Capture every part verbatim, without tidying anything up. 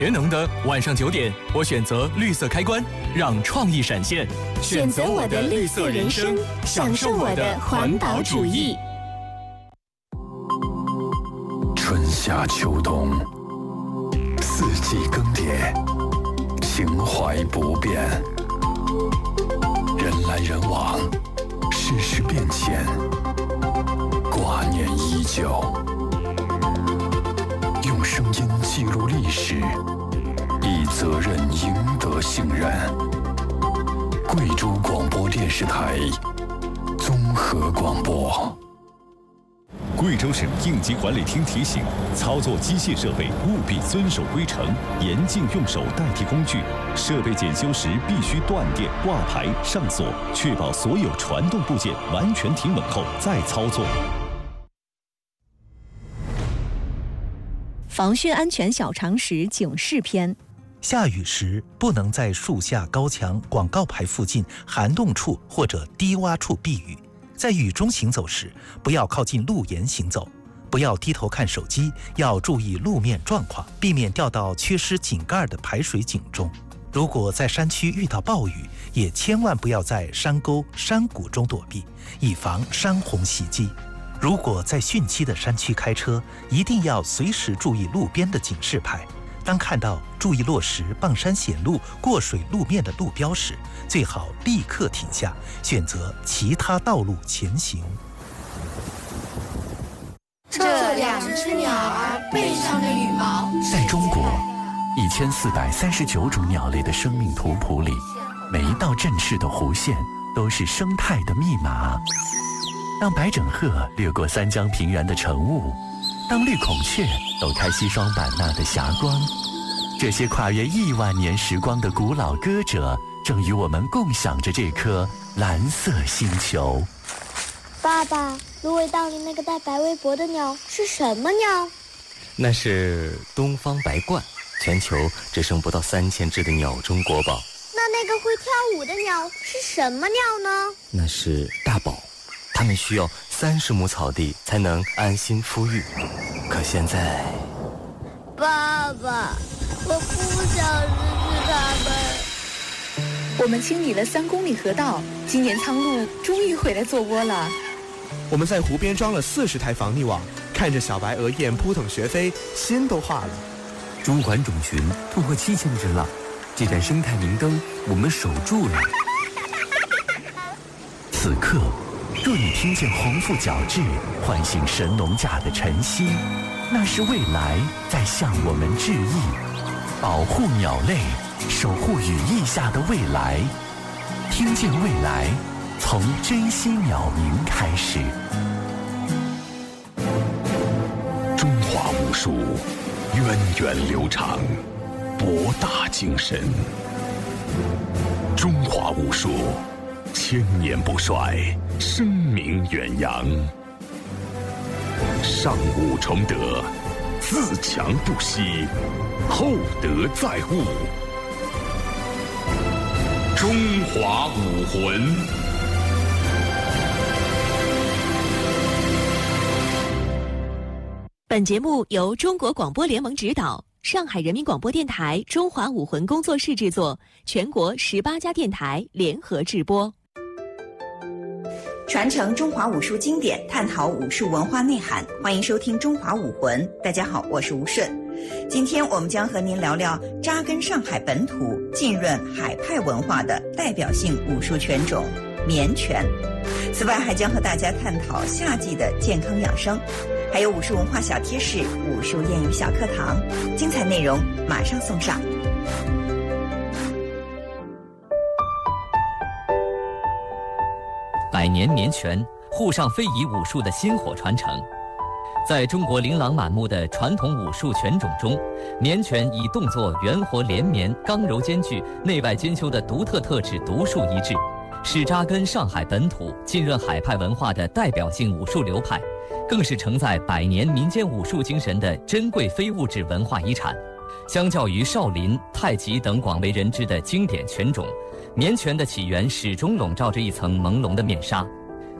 节能的晚上九点，我选择绿色开关，让创意闪现， 选择我的绿色人生，享受我的环保主义。 春夏秋冬，四季更迭，情怀不变。人来人往，世事变迁，挂念依旧。用声音记录历史，以责任赢得信任。贵州广播电视台综合广播。 贵州省应急管理厅提醒：操作机械设备务必遵守规程，严禁用手代替工具。设备检修时必须断电、挂牌、上锁，确保所有传动部件完全停稳后再操作。 防汛安全小常识警示篇： 下雨时不能在树下、高墙、广告牌附近、涵洞处或者低洼处避雨。在雨中行走时，不要靠近路沿行走，不要低头看手机，要注意路面状况，避免掉到缺失井盖的排水井中。如果在山区遇到暴雨，也千万不要在山沟、山谷中躲避，以防山洪袭击。如果在汛期的山区开车，一定要随时注意路边的警示牌。当看到注意落石、傍山险路、过水路面的路标时，最好立刻停下，选择其他道路前行。 这两只鸟儿背上的羽毛， 在中国一千四百三十九种鸟类的生命图谱里，每一道振翅的弧线都是生态的密码。当白枕鹤掠过三江平原的晨雾，当绿孔雀抖开西双版纳的霞光，这些跨越亿万年时光的古老歌者，正与我们共享着这颗蓝色星球。 爸爸，芦苇荡里那个带白围脖的鸟是什么鸟？ 那是东方白鹳，全球只剩不到三千只的鸟中国宝。 那那个会跳舞的鸟是什么鸟呢？ 那是大宝，它们需要三十亩草地才能安心孵育。可现在， 爸爸，我不想失去它们。 我们清理了三公里河道，今年苍鹭终于回来做窝了。 我们在湖边装了四十台防溺网，看着小白鹅雁扑腾学飞，心都化了。 中环种群突破七千只了，这盏生态明灯我们守住了。 此刻，若你听见红腹角雉唤醒神农架的晨曦，那是未来在向我们致意。保护鸟类，守护羽翼下的未来。听见未来，从珍惜鸟鸣开始。中华武术源远流长，博大精深。中华武术千年不衰，声名远扬。上武崇德，自强不息，厚德载物。中华武魂。 本节目由中国广播联盟指导，上海人民广播电台中华武魂工作室制作，全国十八家电台联合制播。 传承中华武术经典，探讨武术文化内涵，欢迎收听《中华武魂》。大家好，我是吴顺。今天我们将和您聊聊扎根上海本土、浸润海派文化的代表性武术拳种——棉拳。此外，还将和大家探讨夏季的健康养生，还有武术文化小贴士、武术谚语小课堂，精彩内容马上送上。 百年棉拳，沪上非遗武术的薪火传承。在中国琳琅满目的传统武术拳种中，棉拳以动作圆活连绵、刚柔兼具、内外兼修的独特特质独树一帜，是扎根上海本土、浸润海派文化的代表性武术流派，更是承载百年民间武术精神的珍贵非物质文化遗产。相较于少林、太极等广为人知的经典拳种，棉拳的起源始终笼罩着一层朦胧的面纱。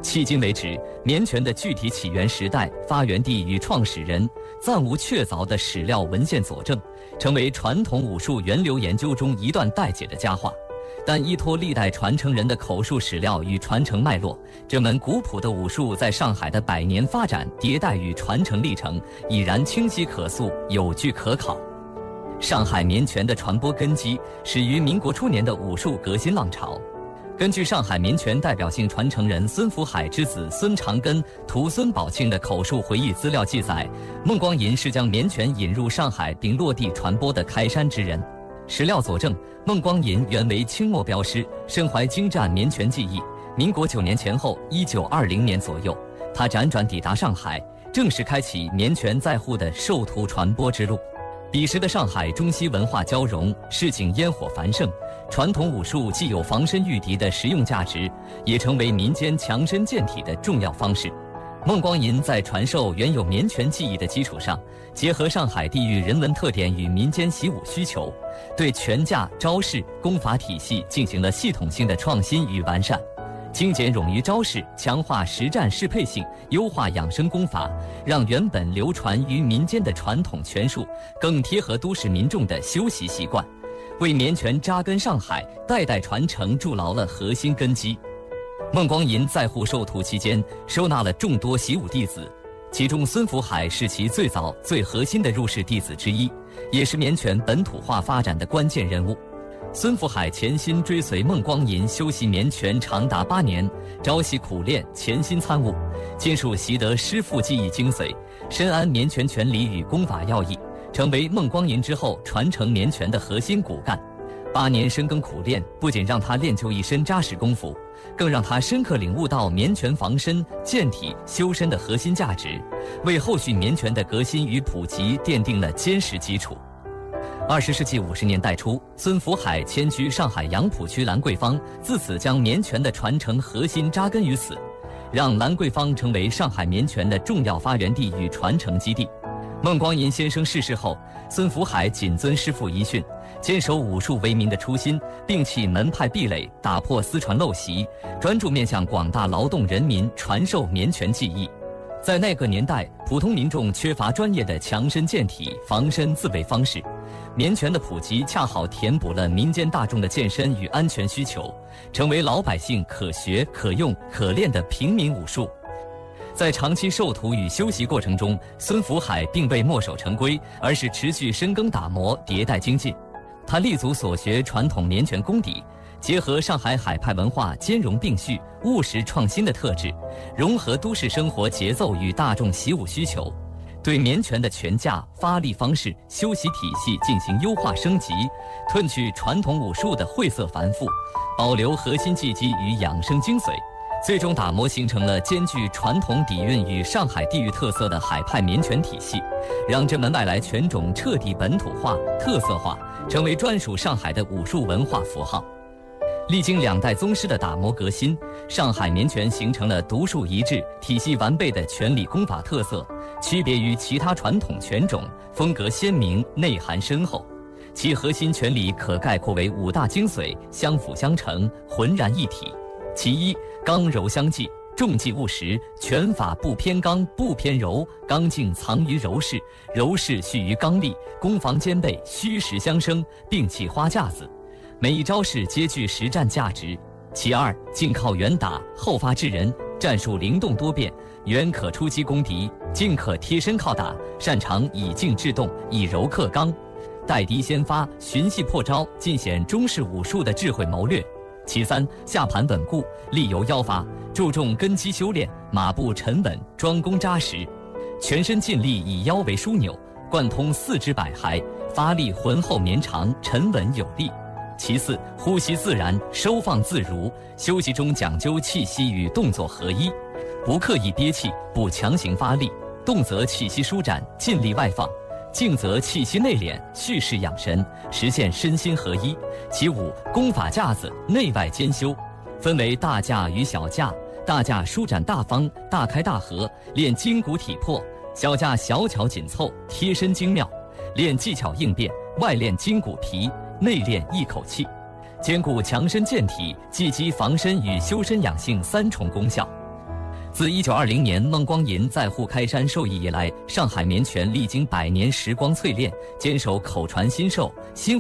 迄今为止，绵拳的具体起源时代、发源地与创始人暂无确凿的史料文献佐证，成为传统武术源流研究中一段待解的佳话。但依托历代传承人的口述史料与传承脉络，这门古朴的武术在上海的百年发展、迭代与传承历程已然清晰可溯、有据可考。上海绵拳的传播根基始于民国初年的武术革新浪潮。根据上海绵拳代表性传承人孙福海之子孙长根、徒孙宝庆的口述回忆资料记载，孟光银是将绵拳引入上海并落地传播的开山之人。史料佐证，孟光银原为清末镖师，身怀精湛绵拳技艺。民国九年前后，一九二零年左右，他辗转抵达上海，正式开启绵拳在沪的授徒传播之路。彼时的上海中西文化交融，市井烟火繁盛，传统武术既有防身御敌的实用价值，也成为民间强身健体的重要方式。孟光银在传授原有绵拳技艺的基础上，结合上海地域人文特点与民间习武需求，对拳架、招式、功法体系进行了系统性的创新与完善，精简冗余招式，强化实战适配性，优化养生功法，让原本流传于民间的传统拳术更贴合都市民众的修习习惯，为绵拳扎根上海、代代传承筑牢了核心根基。孟光银在沪授徒期间，收纳了众多习武弟子，其中孙福海是其最早、最核心的入室弟子之一，也是绵拳本土化发展的关键人物。孙福海潜心追随孟光银修习绵拳长达八年，朝夕苦练，潜心参悟，尽数习得师父技艺精髓，深谙绵拳拳理与功法要义，成为孟光银之后传承绵拳的核心骨干。八年深耕苦练，不仅让他练就一身扎实功夫，更让他深刻领悟到绵拳防身、健体、修身的核心价值，为后续绵拳的革新与普及奠定了坚实基础。二十世纪五十年代初，孙福海迁居上海杨浦区兰桂坊，自此将绵拳的传承核心扎根于此，让兰桂坊成为上海绵拳的重要发源地与传承基地。孟光银先生逝世后，孙福海谨遵师父遗训，坚守武术为民的初心，摒弃门派壁垒，打破私传陋习，专注面向广大劳动人民传授绵拳技艺。在那个年代，普通民众缺乏专业的强身健体、防身自卫方式，绵拳的普及恰好填补了民间大众的健身与安全需求，成为老百姓可学、可用、可练的平民武术。在长期授徒与修习过程中，孙福海并未墨守成规，而是持续深耕打磨、迭代精进。他立足所学传统绵拳功底，结合上海海派文化兼容并蓄、务实创新的特质，融合都市生活节奏与大众习武需求，对绵拳的拳架、发力方式、修习体系进行优化升级，褪去传统武术的晦涩繁复，保留核心技击与养生精髓，最终打磨形成了兼具传统底蕴与上海地域特色的海派绵拳体系，让这门外来拳种彻底本土化、特色化，成为专属上海的武术文化符号。历经两代宗师的打磨革新，上海绵拳形成了独树一帜、体系完备的拳理功法特色，区别于其他传统拳种，风格鲜明，内涵深厚。其核心拳理可概括为五大精髓，相辅相成，浑然一体。其一，刚柔相济，重技务实，拳法不偏刚不偏柔，刚劲藏于柔势，柔势蓄于刚力，攻防兼备，虚实相生，并起花架子，每一招式皆具实战价值。其二，近靠远打，后发制人，战术灵动多变，远可出击攻敌，近可贴身靠打，擅长以静制动，以柔克刚，待敌先发，循隙破招，尽显中式武术的智慧谋略。其三，下盘稳固，力由腰发，注重根基修炼，马步沉稳，桩功扎实，全身尽力以腰为枢纽，贯通四肢百骸，发力浑厚绵长，沉稳有力。其四，呼吸自然，收放自如，休息中讲究气息与动作合一，不刻意憋气，不强行发力，动则气息舒展，尽力外放，静则气息内敛，蓄势养神，实现身心合一。其五，功法架子，内外兼修，分为大架与小架，大架舒展大方，大开大合，练筋骨体魄；小架小巧紧凑，贴身精妙，练技巧应变，外练筋骨皮，内练一口气，兼顾强身健体、技击防身与修身养性三重功效。 自一九二零年孟光银在沪开山授意以来，上海绵拳历经百年时光淬炼，坚守口传心授、心